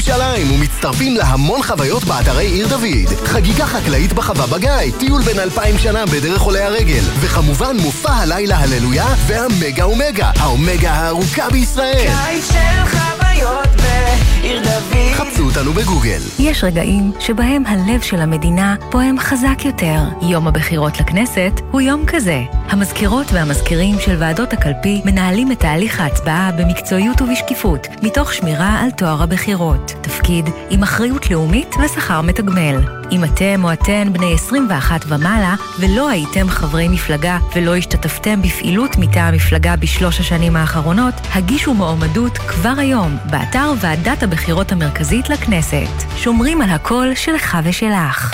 שליים ומצטרפים להמון חוויות באתרי עיר דוד. חגיגה חקלאית בחווה בגיא, טיול בין 2000 שנה בדרך עולי הרגל, וכמובן מופע הלילה הללויה והמגה אומגה, האומגה הארוכה בישראל. קיץ של חוויות בעיר דוד. חפשו אותנו בגוגל. יש רגעים שבהם הלב של המדינה פועם חזק יותר. יום הבחירות לכנסת הוא יום כזה. המזכירות והמזכירים של ועדות הקלפי מנהלים את תהליך ההצבעה במקצועיות ובשקיפות, מתוך שמירה על טוהר הבחירות. תפקיד עם אחריות לאומית ושכר מתגמל. אם אתם או אתן בני 21 ומעלה ולא הייתם חברי מפלגה ולא השתתפתם בפעילות מטעם המפלגה בשלוש השנים האחרונות, הגישו מועמדות כבר היום באתר ועדת הבחירות המרכזית לכנסת. שומרים על הקול שלך ושלך.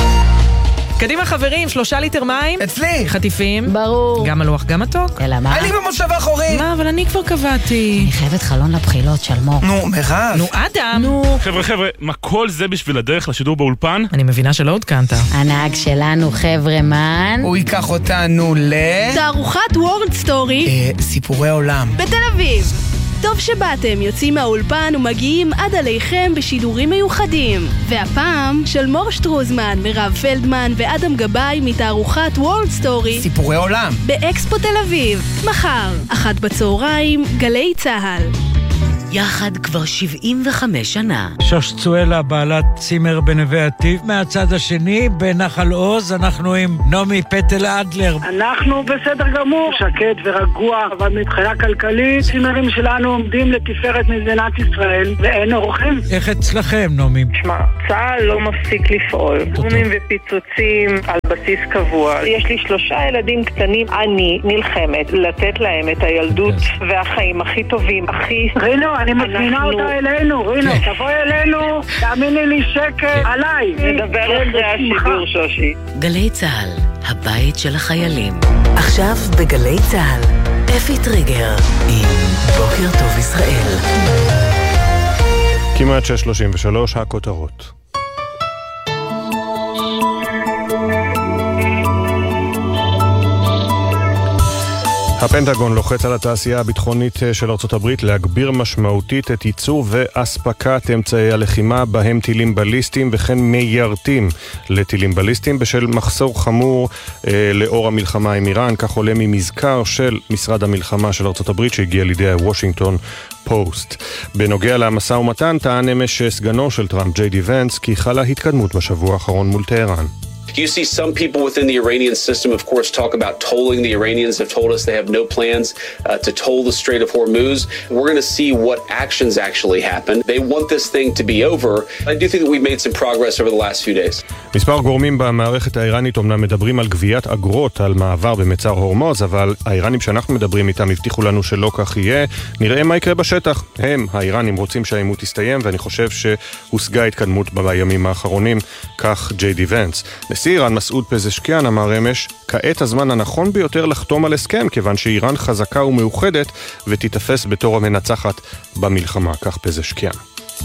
קדימה חברים, 3 ליטר מים. אצלי. חטיפים. ברור. גם מלוח, גם מתוק. אלא מה? אני במושב האחורי. מה, אבל אני כבר קבעתי. אני חייבת חלון לבחילות של מור. נו, מירב. נו, אדם. נו. חבר'ה, מה כל זה בשביל הדרך לשידור באולפן? אני מבינה שלא עודכנת. הנהג שלנו חבר'מן. הוא ייקח אותנו תערוכת וורד סטורי. סיפורי עולם. בתל אביב. טוב שבאתם, יוצאים מהאולפן ומגיעים עד עליכם בשידורים מיוחדים. והפעם של מור שטרוזמן, מירב פלדמן ואדם גבאי מתערוכת וורד סטורי. סיפורי עולם. באקספו תל אביב. מחר, 13:00 בצהריים, גלי צהל. יחד כבר 75 שנה. שוש צואלה, בעלת צימר בנווה עתיב. מהצד השני, בנחל עוז, אנחנו עם נעמי פטל אדלר. אנחנו בסדר גמור, שקט ורגוע, אבל מבחינה כלכלית, צימרים שלנו עומדים לתפארת מדינת ישראל, ואין אורחים. איך אצלכם, נעמי? שמע, צה"ל לא מפסיק לפעול. בומים ופיצוצים על בסיס קבוע. יש לי 3 ילדים קטנים, אני נלחמת לתת להם את הילדות והחיים הכי טובים, הכי... רינו, אני מזמינה אותה אלינו, רינו, תבוא אלינו, תאמיני לי שקט, עליי. נדבר אחרי השידור, שושי. גלי צהל, הבית של החיילים. עכשיו בגלי צהל, אפי טריגר עם בוקר טוב ישראל. כמעט 6:33, הכותרות. הפנטגון לוחץ על התעשייה הביטחונית של ארצות הברית להגביר משמעותית את ייצור ואספקת אמצעי הלחימה בהם טילים בליסטיים וכן מיירטים לטילים בליסטיים בשל מחסור חמור לאור המלחמה עם איראן, כך עולה ממזכר של משרד המלחמה של ארצות הברית שהגיע לידי הוושינגטון פוסט. בנוגע למשא ומתן טען אמש סגנו של טראמפ ג'יי די ונס כי חלה התקדמות בשבוע האחרון מול טהרן. You see some people within the Iranian system, of course, talk about tolling. The Iranians have told us they have no plans to toll the Strait of Hormuz. We're going to see what actions actually happen. They want this thing to be over. I do think that we've made some progress over the last few days. מספר גורמים במערכת האיראנית אומנם מדברים על גביית אגרות על מעבר במצר הורמוז, אבל האיראנים שאנחנו מדברים איתם הבטיחו לנו שלא כך יהיה. נראה מה יקרה בשטח. הם, האיראנים, רוצים שהעימות יסתיים, ואני חושב שהושגה התקדמות בימים האחרונים, כך ג'יי די ונס. נשיא איראן מסעוד פזשקיאן אמר אמש, כעת הזמן הנכון ביותר לחתום על הסכם, כיוון שאיראן חזקה ומאוחדת ותתפס בתור המנצחת במלחמה, כך פזשקיאן.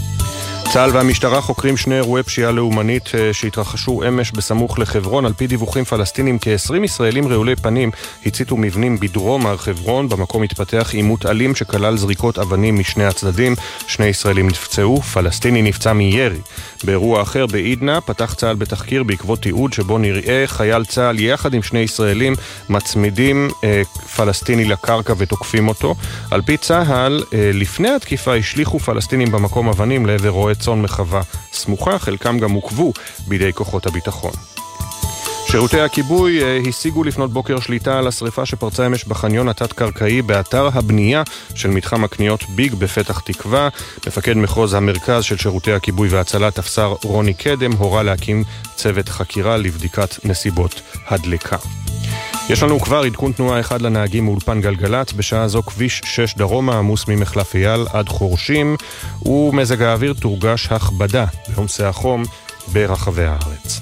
צה"ל והמשטרה חוקרים 2 אירועי פשיעה לאומנית שהתרחשו אמש בסמוך לחברון. על פי דיווחים פלסטינים, כ-20 ישראלים רעולי פנים הציתו מבנים בדרום הר חברון. במקום התפתח עימות אלים שכלל זריקות אבנים משני הצדדים. 2 ישראלים נפצעו, פלסטיני נפצע מירי. באירוע אחר בעידנה פתח צה"ל בתחקיר בעקבות תיעוד שבו נראה חייל צה"ל יחד עם 2 ישראלים מצמידים פלסטיני לקרקע ותוקפים אותו. על פי צה"ל, לפני התקיפה השליחו פלסטינים במקום אבנים לעבר רועה צאן מחווה סמוכה, חלקם גם עוכבו בידי כוחות הביטחון. שירותי הכיבוי השיגו לפנות בוקר שליטה על השריפה שפרצה אמש בחניון התת-קרקעי באתר הבנייה של מתחם הקניות ביג בפתח תקווה. מפקד מחוז המרכז של שירותי הכיבוי והצלה, תפסר רוני קדם, הורה להקים צוות חקירה לבדיקת נסיבות הדלקה. יש לנו כבר עדכון תנועה אחד לנהגים מאולפן גלגלת. בשעה זו כביש 6 דרומה עמוס ממחלף אייל עד חורשים, ומזג האוויר תורגש הכבדה בעומסי החום ברחבי הארץ.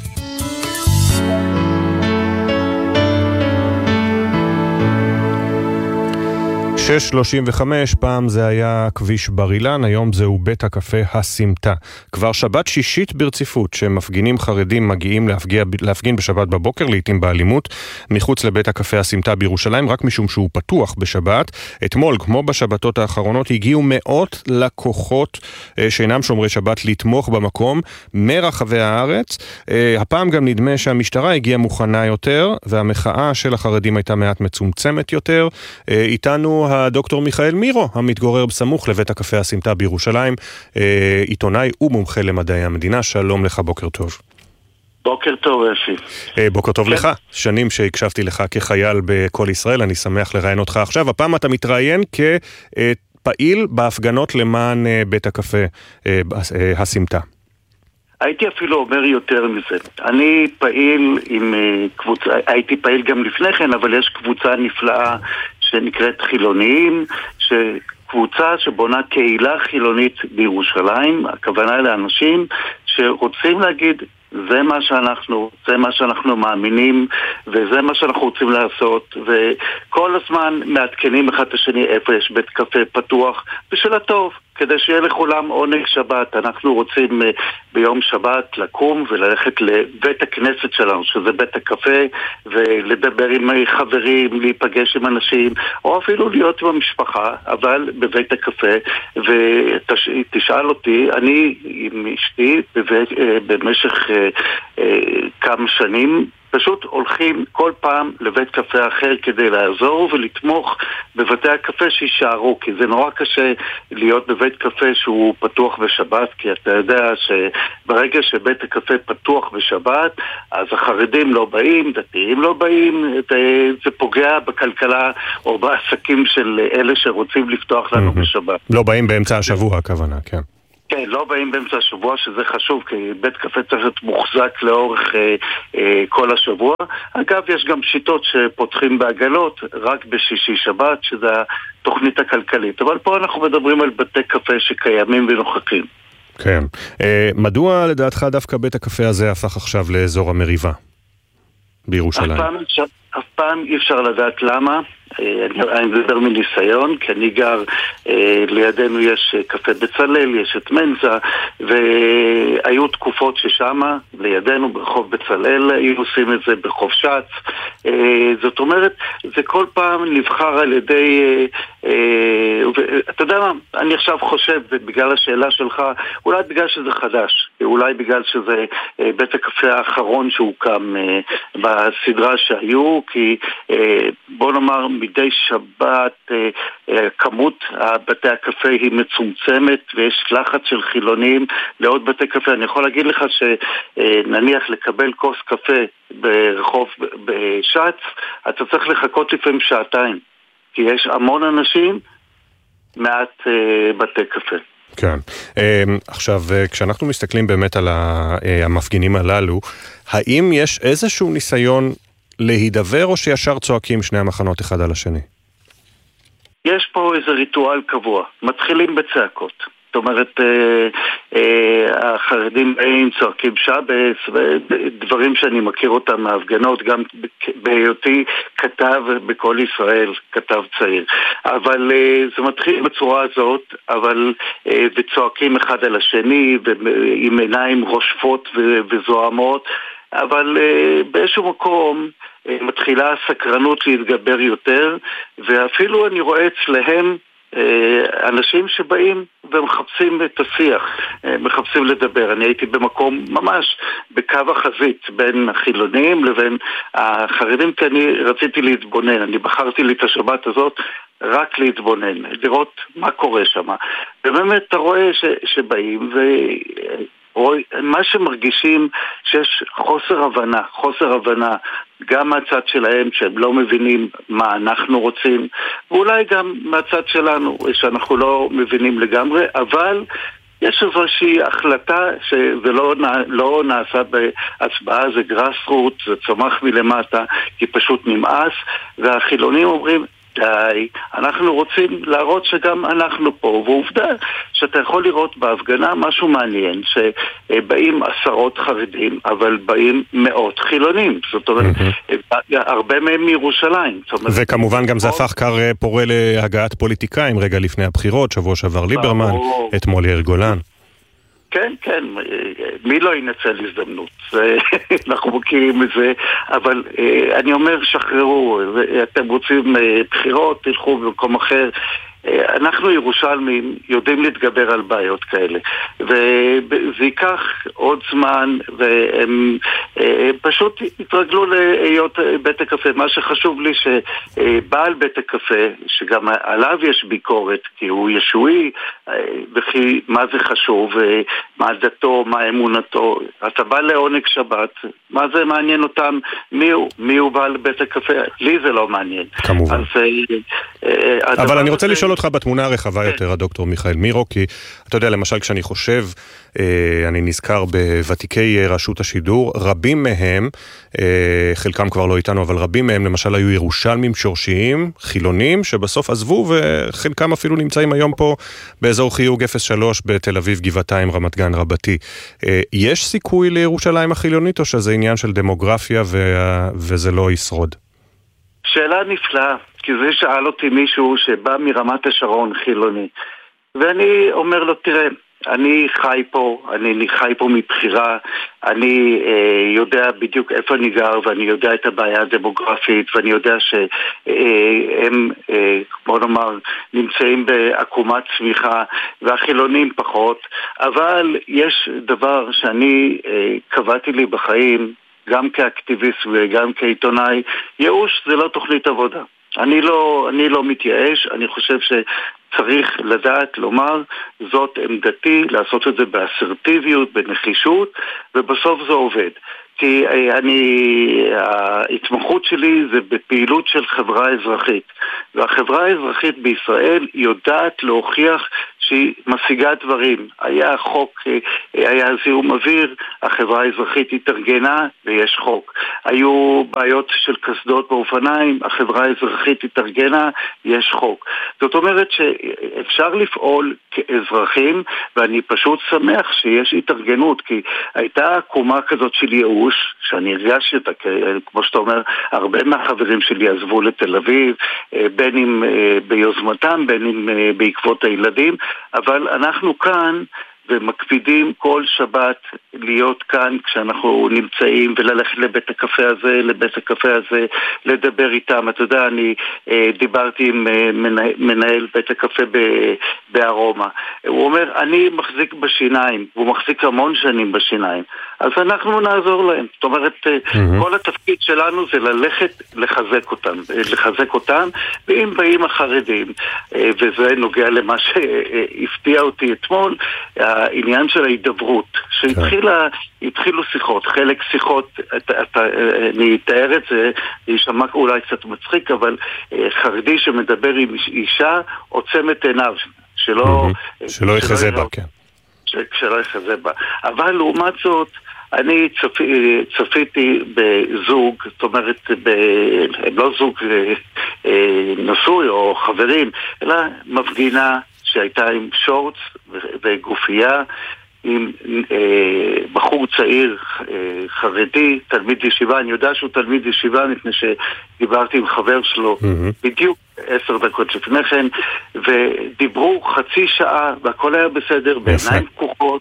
6:35, פעם זה היה כביש בר אילן, היום זהו בית הקפה הסמטה. כבר שבת שישית ברציפות שמפגינים חרדים מגיעים להפגין בשבת בבוקר, לעתים באלימות, מחוץ לבית הקפה הסמטה בירושלים, רק משום שהוא פתוח בשבת. אתמול, כמו בשבתות האחרונות, הגיעו מאות לקוחות שאינם שומרי שבת לתמוך במקום מרחבי הארץ. הפעם גם נדמה שהמשטרה הגיעה מוכנה יותר, והמחאה של החרדים הייתה מעט מצומצמת יותר. איתנו הדוקטור מיכאל מירו, המתגורר בסמוך לבית הקפה הסמטה בירושלים, עיתונאי ומומחה למדעי המדינה. שלום לך, בוקר טוב. בוקר טוב, אפי. בוקר טוב לך. שנים שהקשבתי לך כחייל בכל ישראל, אני שמח לראיין אותך עכשיו. הפעם אתה מתראיין כפעיל בהפגנות למען בית הקפה הסמטה. הייתי אפילו אומר יותר מזה. אני פעיל עם קבוצה, הייתי פעיל גם לפני כן, אבל יש קבוצה נפלאה שנקראת חילוניים, קבוצה שבונה קהילה חילונית בירושלים. הכוונה לאנשים שרוצים להגיד, זה מה שאנחנו מאמינים, וזה מה שאנחנו רוצים לעשות, וכל הזמן מעדכנים אחד את השני איפה יש בית קפה פתוח, בשביל הטוב, כדי שיהיה לכולם עונג שבת. אנחנו רוצים ביום שבת לקום וללכת לבית הכנסת שלנו, שזה בית הקפה, ולדבר עם חברים, להיפגש עם אנשים, או אפילו להיות עם המשפחה, אבל בבית הקפה. ותשאל אותי, אני עם אשתי במשך כמה שנים פשוט הולכים כל פעם לבית קפה אחר כדי לעזור ולתמוך בבתי הקפה שישארו, כי זה נורא קשה להיות בבית קפה שהוא פתוח בשבת, כי אתה יודע שברגע שבית הקפה פתוח בשבת, אז החרדים לא באים, דתיים לא באים, זה פוגע בכלכלה או בעסקים של אלה שרוצים לפתוח לנו בשבת. לא באים באמצע השבוע, הכוונה, כן. כן, לא באים באמצע השבוע, שזה חשוב, כי בית קפה צריך להיות מוחזק לאורך כל השבוע. אגב, יש גם שיטות שפותחים בעגלות רק בשישי שבת, שזה התוכנית הכלכלית. אבל פה אנחנו מדברים על בתי קפה שקיימים ונוכחים. כן. מדוע לדעתך דווקא בית הקפה הזה הפך עכשיו לאזור המריבה בירושלים? אף פעם אי אפשר לדעת למה. אני מדבר מניסיון, כי אני גר, לידינו יש קפה בצלל, יש את מנזה, והיו תקופות ששמה, לידינו ברחוב בצלל, היו עושים את זה ברחוב שץ. זאת אומרת, זה כל פעם נבחר על ידי, אתה יודע מה, אני עכשיו חושב, בגלל השאלה שלך, אולי בגלל שזה חדש, אולי בגלל שזה בית הקפה האחרון שהוקם בסדרה שהיו, כי בוא נאמר, מדי שבת כמות בתי הקפה היא מצומצמת, ויש לחץ של חילונים לעוד בתי קפה. אני יכול להגיד לך שנניח לקבל כוס קפה ברחוב בשץ, אתה צריך לחכות לפעמים שעתיים, כי יש המון אנשים, מעט בתי קפה. כן. עכשיו, כשאנחנו מסתכלים באמת על המפגינים הללו, האם יש איזשהו ניסיון להידבר, או שישר צועקים שני המחנות אחד על השני? יש פה איזה ריטואל קבוע. מתחילים בצעקות. זאת אומרת, החרדים באים, צועקים שבס, ודברים שאני מכיר אותם מההפגנות, גם בהיותי כתב בכל ישראל, כתב צעיר. אבל זה מתחיל בצורה הזאת, אבל וצועקים אחד על השני, עם עיניים רושפות וזוהמות, אבל באיזשהו מקום מתחילה הסקרנות להתגבר יותר, ואפילו אני רואה אצלהם אנשים שבאים ומחפשים את השיח, מחפשים לדבר. אני הייתי במקום ממש בקו החזית בין החילונים לבין החרדים, כי אני רציתי להתבונן. אני בחרתי לי את השבת הזאת רק להתבונן, לראות מה קורה שם. ובאמת אתה רואה שבאים מה שמרגישים שיש חוסר הבנה גם מהצד שלהם, שהם לא מבינים מה אנחנו רוצים, ואולי גם מהצד שלנו שאנחנו לא מבינים לגמרי, אבל יש איזושהי החלטה שזה לא נעשה בהצבעה, זה גרסרוט, זה צומח מלמטה, כי פשוט נמאס, והחילונים אומרים, די, אנחנו רוצים להראות שגם אנחנו פה, ועובדה שאתה יכול לראות בהפגנה משהו מעניין, שבאים עשרות חרדים, אבל באים מאות חילונים, זאת אומרת, הרבה מהם מירושלים. וכמובן גם זה הפך כר פורה להגעת פוליטיקאים רגע לפני הבחירות, שבוע שעבר ליברמן, אתמול יאיר גולן. כן, כן, מי לא ינצל הזדמנות? אנחנו מכירים את זה, אבל אני אומר, שחררו, אתם רוצים בחירות, תלכו במקום אחר. אנחנו ירושלמים יודעים להתגבר על בעיות כאלה, וזה ייקח עוד זמן, והם פשוט התרגלו להיות בית הקפה. מה שחשוב לי שבעל בית הקפה, שגם עליו יש ביקורת, כי הוא ישועי, וכי מה זה חשוב, מה דתו, מה אמונתו. אתה בא לעונג שבת, מה זה מעניין אותם? מי הוא בעל בית הקפה? לי זה לא מעניין. כמובן. אבל אני רוצה לשאול אותך בתמונה הרחבה יותר, הדוקטור מיכאל מירו, כי אתה יודע, למשל כשאני חושב, אני נזכר בוותיקי רשות השידור, רבים מהם, חלקם כבר לא איתנו, אבל רבים מהם למשל היו ירושלמים שורשיים, חילונים, שבסוף עזבו, וחלקם אפילו נמצאים היום פה באזור חיוג 03 בתל אביב, גבעתיים, רמת גן רבתי. יש סיכוי לירושלים החילונית, או שזה עניין של דמוגרפיה וזה לא ישרוד? שאלה נפלאה, כי זה שאל אותי מישהו שבא מרמת השרון חילוני, ואני אומר לו, תראה, אני חי פה מבחירה, אני יודע בדיוק איפה אני גר, ואני יודע את הבעיה הדמוגרפית, ואני יודע שהם, בוא נאמר, נמצאים בעקומת צמיחה, והחילונים פחות, אבל יש דבר שאני קבעתי לי בחיים, גם כאקטיביסט וגם כעיתונאי, ייאוש זה לא תוכנית עבודה. אני לא מתייאש, אני חושב שצריך לדעת לומר, זאת עמדתי, לעשות את זה באסרטיביות, בנחישות, ובסוף זה עובד. כי ההתמחות שלי זה בפעילות של חברה אזרחית, והחברה האזרחית בישראל יודעת להוכיח שהיא משיגה דברים. היה חוק, היה זיהום אוויר, החברה האזרחית התארגנה ויש חוק. היו בעיות של קסדות באופניים, החברה האזרחית התארגנה, יש חוק. זאת אומרת שאפשר לפעול כאזרחים, ואני פשוט שמח שיש התארגנות, כי הייתה עקומה כזאת של ייאוש, שאני הרגשתי אותה, כמו שאתה אומר, הרבה מהחברים שלי עזבו לתל אביב, בין אם ביוזמתם, בין אם בעקבות הילדים, אבל אנחנו כאן ומקפידים כל שבת להיות כאן כשאנחנו נמצאים, וללכת לבית הקפה הזה, לבית הקפה הזה, לדבר איתם. אתה יודע, אני דיברתי עם מנהל בית הקפה בארומה. הוא אומר, אני מחזיק בשיניים, והוא מחזיק המון שנים בשיניים, אז אנחנו נעזור להם. זאת אומרת, כל התפקיד שלנו זה ללכת לחזק אותם, ואם באים החרדים, וזה נוגע למה שהפתיע אותי אתמול, העניין של ההידברות, שהתחילו שיחות, חלק שיחות, אני אתאר את זה, יישמע אולי קצת מצחיק, אבל חרדי שמדבר עם אישה, עוצם את עיניו, שלא יחזה בה, כן. שלא יחזה בה. אבל לעומת זאת, אני צפיתי בזוג, זאת אומרת, הם לא זוג נשוי או חברים, אלא מפגינה שהייתה עם שורץ וגופייה, עם בחור צעיר חרדי, תלמיד ישיבה. אני יודע שהוא תלמיד ישיבה מפני שדיברתי עם חבר שלו בדיוק 10 דקות לפני כן, ודיברו חצי שעה והכל היה בסדר, בעיניים פקוחות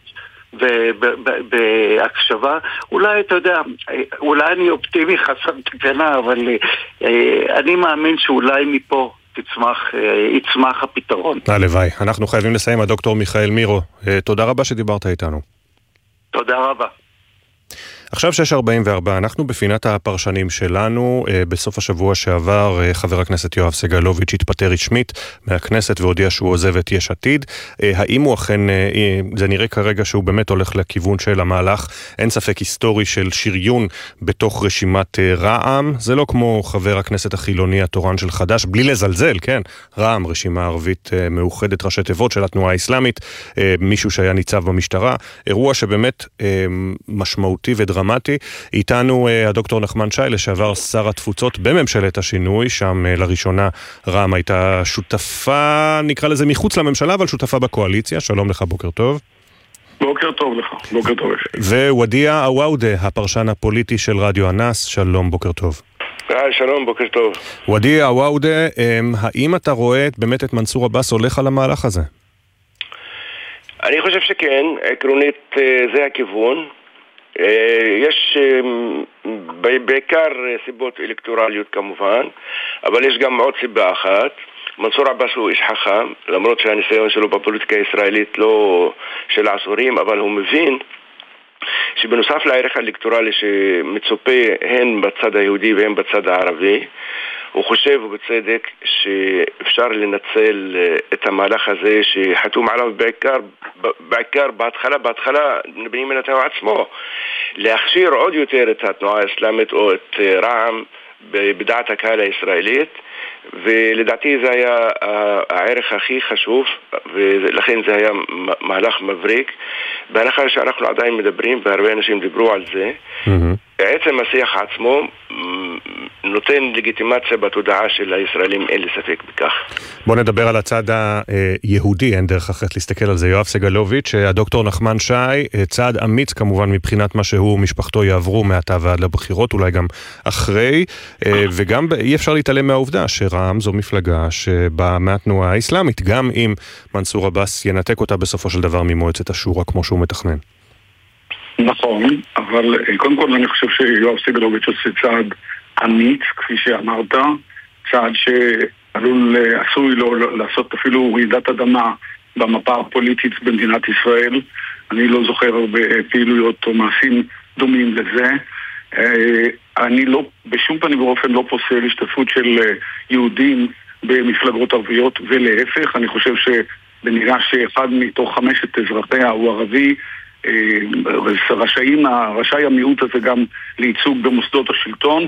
ובהקשבה. אולי, אתה יודע, אולי אני אופטימי חסר תקנה, אבל אני מאמין שאולי מפה יצמח הפתרון. הלוואי. אנחנו חייבים לסיים. הדוקטור מיכאל מירו, תודה רבה שדיברת איתנו. תודה רבה. עכשיו 6:44, אנחנו בפינת הפרשנים שלנו. בסוף השבוע שעבר חבר הכנסת יואב סגלוביץ' התפטר רשמית מהכנסת והודיע שהוא עוזב את יש עתיד. האם הוא אכן, זה נראה כרגע שהוא באמת הולך לכיוון של המהלך, אין ספק היסטורי של שריון בתוך רשימת רע"מ. זה לא כמו חבר הכנסת החילוני התורן של חד"ש, בלי לזלזל, כן? רע"מ, רשימה ערבית מאוחדת, ראשי תיבות של התנועה האסלאמית, מישהו שהיה ניצב במשטרה. אירוע שבאמת משמעותי ודרמטי דרמטי. איתנו הדוקטור נחמן שי, לשעבר שר התפוצות בממשלת השינוי, שם לראשונה רע"מ הייתה שותפה, נקרא לזה מחוץ לממשלה, אבל שותפה בקואליציה. שלום לך, בוקר טוב. בוקר טוב לך, בוקר טוב. וודיה עוואודה, הפרשן הפוליטי של רדיו אנס, שלום, בוקר טוב. שלום, בוקר טוב. ודיה עוואודה, האם אתה רואה באמת את מנסור עבאס הולך על המהלך הזה? אני חושב שכן, עקרונית זה הכיוון. יש בעיקר סיבות אלקטורליות כמובן, אבל יש גם עוד סיבה אחת. מנסור עבאס הוא איש חכם, למרות שהניסיון שלו בפוליטיקה הישראלית לא של עשורים, אבל הוא מבין שבנוסף לערך האלקטורלי שמצופה הן בצד היהודי והן בצד הערבי, הוא חושב ובצדק שאפשר לנצל את המהלך הזה שחתום עליו בעיקר בהתחלה בנימין נתניהו עצמו, להכשיר עוד יותר את התנועה האסלאמית או את רע"מ בדעת הקהל הישראלית, ולדעתי זה היה הערך הכי חשוב, ולכן זה היה מהלך מבריק. בהנחה שאנחנו עדיין מדברים, והרבה אנשים דיברו על זה, עצם השיח עצמו נותן לגיטימציה בתודעה של הישראלים, אין לי ספק בכך. בוא נדבר על הצד היהודי, אין דרך אחרת להסתכל על זה. יואב סגלוביץ', הדוקטור נחמן שי, צעד אמיץ כמובן מבחינת מה שהוא ומשפחתו יעברו מעתה ועד לבחירות, אולי גם אחרי, וגם אי אפשר להתעלם מהעובדה שרע"מ זו מפלגה שבאה מהתנועה האסלאמית, גם אם מנסור עבאס ינתק אותה בסופו של דבר ממועצת השורא כמו שהוא מתכנן. נכון, אבל קודם כל אני חושב שיואב סגלוביץ' עושה צעד אמיץ, כפי שאמרת, צעד שעשוי לו לעשות אפילו רעידת אדמה במפה הפוליטית במדינת ישראל. אני לא זוכר הרבה פעילויות או מעשים דומים לזה. אני לא, בשום פנים ואופן לא פוסל השתתפות של יהודים במפלגות ערביות, ולהפך, אני חושב שבנראה שאחד מתוך 5 אזרחיה הוא ערבי, רשאי המיעוט הזה גם לייצוג במוסדות השלטון,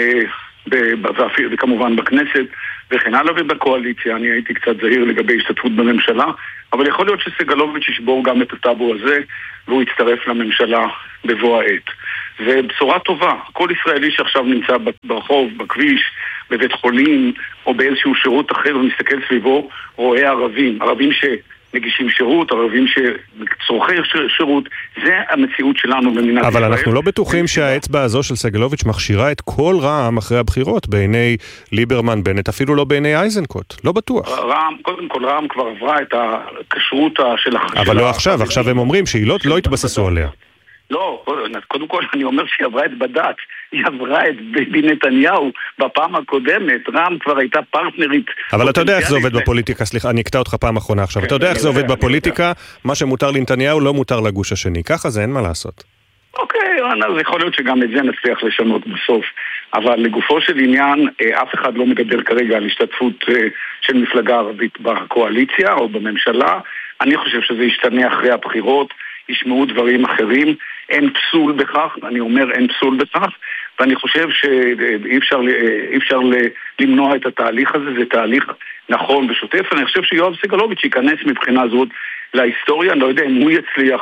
וכמובן בכנסת וכן הלאה, ובקואליציה. אני הייתי קצת זהיר לגבי השתתפות בממשלה, אבל יכול להיות שסגלוביץ' ישבור גם את הטאבו הזה והוא יצטרף לממשלה בבוא העת. זה בשורה טובה. כל ישראלי שעכשיו נמצא ברחוב, בכביש, בבית חולים או באיזשהו שירות אחר ומסתכל סביבו, רואה ערבים שמגישים שירות, ערבים שצורכי שירות. זה המציאות שלנו במדינת ישראל. אבל אנחנו לא בטוחים שהאצבע הזו של סגלוביץ' מכשירה את כל רע"מ אחרי הבחירות, בעיני ליברמן בנט, אפילו לא בעיני אייזנקוט. לא בטוח. קודם כל רע"מ כבר עברה את הכשרות של אבל לא עכשיו, עכשיו הם אומרים שהיא לא התבססו עליה. לא, קודם כל אני אומר שהיא עברה את בד"ץ, היא עברה את ביבי נתניהו בפעם הקודמת, רע"מ כבר הייתה פרטנרית. אבל אתה יודע איך זה עובד בפוליטיקה, סליחה, אני אקטע אותך פעם אחרונה עכשיו, אתה יודע איך זה עובד בפוליטיקה, מה שמותר לנתניהו לא מותר לגוש השני, ככה זה אין מה לעשות. אוקיי, אז יכול להיות שגם את זה נצליח לשנות בסוף, אבל לגופו של עניין, אף אחד לא מדבר כרגע על השתתפות של מפלגה ערבית בקואליציה או בממשלה. אני חושב שזה ישתנה אחרי הבחירות, ישמעו דברים אחרים, אין פסול בכך, אני אומר אין פסול בכך, ואני חושב שאי אפשר למנוע את התהליך הזה, זה תהליך נכון ושוטף. אני חושב שיואב סגלוביץ' ייכנס מבחינה זאת להיסטוריה, אני לא יודע אם הוא יצליח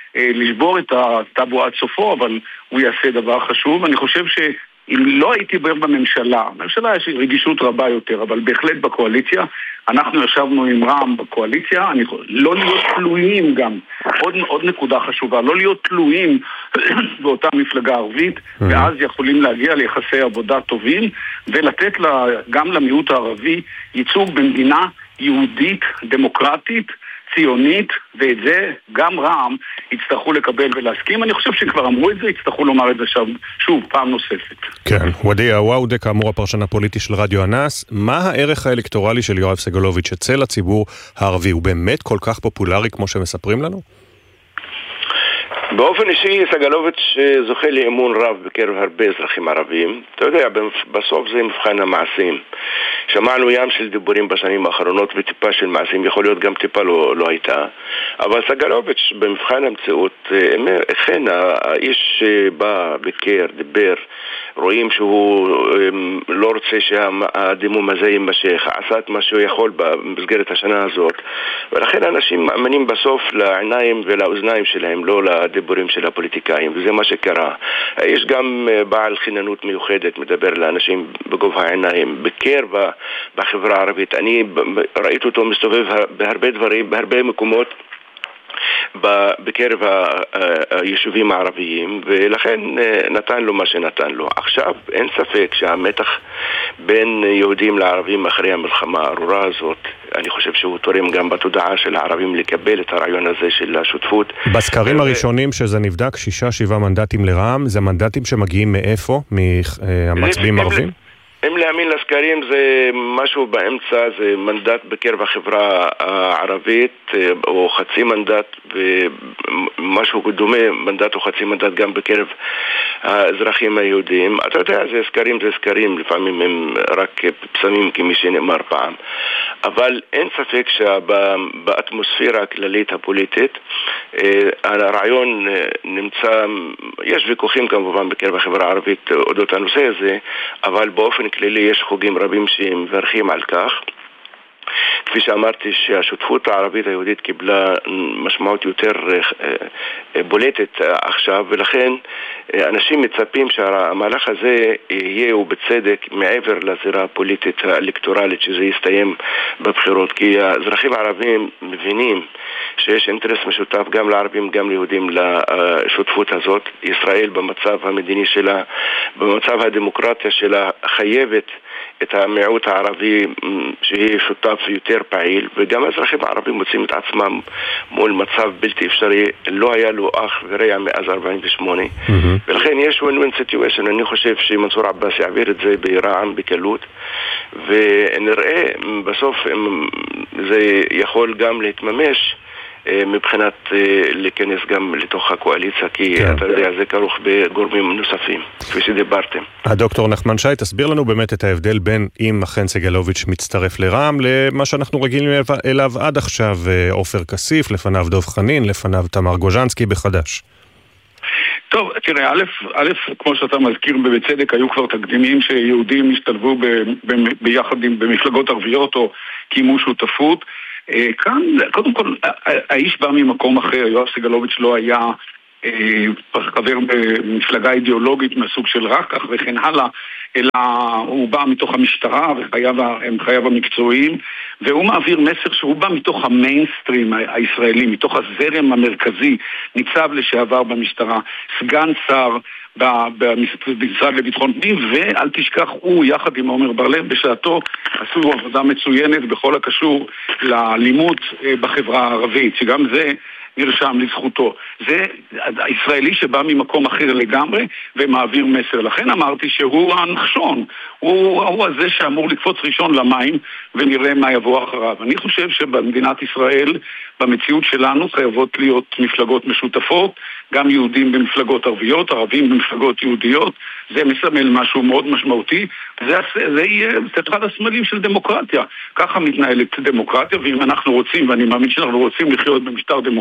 לשבור את הטאבו עד סופו, אבל הוא יעשה דבר חשוב. אני חושב אם לא הייתי בממשלה יש רגישות רבה יותר, אבל בהחלט בקואליציה, אנחנו ישבנו עם רע"מ בקואליציה, לא להיות תלויים גם, עוד נקודה חשובה, לא להיות תלויים באותה מפלגה ערבית, ואז יכולים להגיע ליחסי עבודה טובים, ולתת גם למיעוט הערבי ייצוג במדינה יהודית, דמוקרטית, ציונית, ואת זה גם רע"מ יצטרכו לקבל ולהסכים. אני חושב שכבר אמרו את זה, יצטרכו לומר את זה שוב פעם נוספת. כן, ודיה עוואודה, כאמור הפרשן הפוליטי של רדיו אנס, מה הערך האלקטורלי של יואב סגלוביץ' אצל הציבור הערבי? הוא באמת כל כך פופולרי כמו שמספרים לנו? באופן אישי סגלוביץ' זוכה לאמון רב בקרב הרבה אזרחים ערבים. אתה יודע, בסוף זה מבחן המעשים. שמענו ים של דיבורים בשנים האחרונות וטיפה של מעשים, יכול להיות גם טיפה לא הייתה, אבל סגלוביץ' במבחן המציאות, אכן האיש שבא, ביקר, דיבר, רואים שהוא לא רוצה שהדימום הזה יימשך, עשה את מה שהוא יכול במסגרת השנה הזאת, ולכן אנשים מאמינים בסוף לעיניים ולאוזניים שלהם, לא לדיבורים של הפוליטיקאים, וזה מה שקרה. יש גם בעל חיננות מיוחדת, מדבר לאנשים בגובה העיניים, בחברה הערבית. אני ראיתי אותו מסתובב בהרבה דברים, בהרבה מקומות בקרב היישובים הערביים, ולכן נתן לו מה שנתן לו. עכשיו אין ספק שהמתח בין יהודים לערבים אחרי המלחמה הארורה הזאת, אני חושב שהוא תורם גם בתודעה של הערבים לקבל את הרעיון הזה של השותפות. בסקרים הראשונים שזה נבדק 6-7 מנדטים לרע"מ, זה מנדטים שמגיעים מאיפה? מהמצביעים הערבים? אם להאמין לסקרים זה משהו באמצע, זה מנדט בקרב החברה הערבית או חצי מנדט ומשהו דומה, מנדט או חצי מנדט גם בקרב האזרחים היהודים. אתה יודע, זה סקרים, לפעמים הם רק פסמים כמי שנאמר פעם, אבל אין ספק שבאטמוספירה הכללית הפוליטית הרעיון נמצא, יש ויכוחים כמובן בקרב החברה הערבית אודות הנושא הזה, אבל באופן כללי יש חוגים רבים שמברכים על כך. כפי שאמרתי שהשותפות הערבית היהודית קיבלה משמעות יותר בולטת עכשיו, ולכן אנשים מצפים שהמהלך הזה יהיה ובצדק מעבר לזירה הפוליטית האלקטורלית שזה יסתיים בבחירות, כי האזרחים הערבים מבינים שיש אינטרס משותף גם לערבים גם ליהודים לשותפות הזאת. ישראל במצב המדיני שלה, במצב הדמוקרטיה שלה, חייבת את המיעוט הערבי שיהיה שותף יותר פעיל, וגם האזרחים הערבים מוצאים את עצמם מול מצב בלתי אפשרי, לא היה לו אח ורע מאז 48, ולכן יש win-win situation. אני חושב שמנסור עבאס יעביר את זה ברע"מ בקלות, ונראה בסוף זה יכול גם להתממש מבחינת להיכנס גם לתוך הקואליציה, כי אתה יודע, זה כרוך בגורמים נוספים, כפי שדיברתם. הדוקטור נחמן שי, תסביר לנו באמת את ההבדל בין אם אכן סגלוביץ' מצטרף לרע"מ, למה שאנחנו רגילים אליו עד עכשיו, עופר כסיף, לפניו דוב חנין, לפניו תמר גוז'נסקי בחד"ש. טוב, תראה, א', כמו שאתה מזכיר בצדק, היו כבר תקדימים שיהודים השתלבו ביחד במפלגות ערביות או קיימו שותפות. כאן, קודם כל, האיש בא ממקום אחר. יואב סגלוביץ' לא היה חבר במפלגה אידיאולוגית מהסוג של רקח וכן הלאה, אלא הוא בא מתוך המשטרה והם חייו המקצועיים, והוא מעביר מסר שהוא בא מתוך המיינסטרים הישראלי, מתוך הזרם המרכזי, ניצב לשעבר במשטרה, סגן שר במשרד לביטחון פנים, ואל תשכח, הוא יחד עם עומר בר-לב בשעתו עשו עבודה מצוינת בכל הקשור לאלימות בחברה הערבית, שגם זה נרשם לזכותו. זה הישראלי שבא ממקום אחר לגמרי ומעביר מסר. לכן אמרתי שהוא הנחשון, הוא הזה שאמור לקפוץ ראשון למים ונראה מה יבוא אחריו. אני חושב שבמדינת ישראל, במציאות שלנו, חייבות להיות מפלגות משותפות, גם יהודים במפלגות ערביות, ערבים במפלגות יהודיות. זה מסמל משהו מאוד משמעותי. זה יהיה אחד הסמלים של דמוקרטיה. ככה מתנהלת דמוקרטיה, ואם אנחנו רוצים, ואני מאמין שאנחנו רוצים לחיות במשטר דמוקרטיה,